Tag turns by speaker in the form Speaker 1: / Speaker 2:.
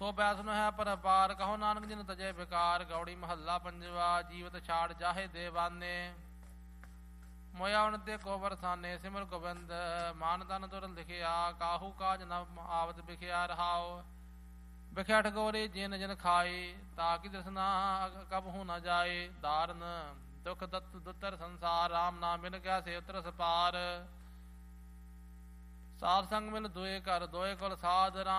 Speaker 1: ਸੋ ਬੈਸਨ ਹੈ ਪਰ ਪਾਰ ਕਹੋ ਨਾਨਕ ਜਿਨ ਤਜੇ ਬਿਕਾਰ। ਗੌੜੀ ਮਹੱਲਾ ਪੰਜਵਾ। ਜੀਵਤ ਛਾੜ ਜਾਹੇ ਦੇਵਾਨੇ ਮੋਇਆ ਉਨ ਤੇ ਕੋ ਵਰਸਾਨੇ। ਸਿਮਰ ਗੋਬਿੰਦ ਮਾਨ ਤਨ ਤੁਰ ਲਿਖਿਆ। ਕਾਹੂ ਕਾਜ ਨ ਆਵਤ ਬਿਖਿਆ ਰਹਾਓ। ਬਿਖਿਆ ਠਗੋਰੀ ਜਿਨ ਜਿਨ ਖਾਈ ਤਾ ਕਿ ਦਸਨਾ ਕਬਹੂ ਨ ਜਾਏ। ਦਾਰਨ ਦੁਖ ਦਤ ਦੁਤਰ ਸੰਸਾਰ ਰਾਮ ਨਾਮ ਬਿਨ ਗਿਆ ਸੇ ਉਤਰ ਸਪਾਰ। ਸਾਧ ਸੰਗ ਮਿਲ ਦੁਏ ਘਰ ਦੋਏ ਕੁਲ ਸਾਧ ਰਾਮ